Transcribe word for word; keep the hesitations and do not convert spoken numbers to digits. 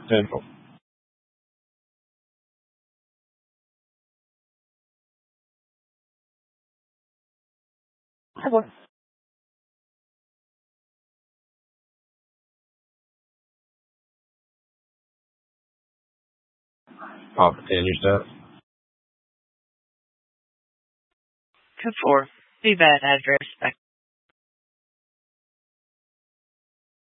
Central. Hi, boy. Pop ten yourself. Code four. Feedback address back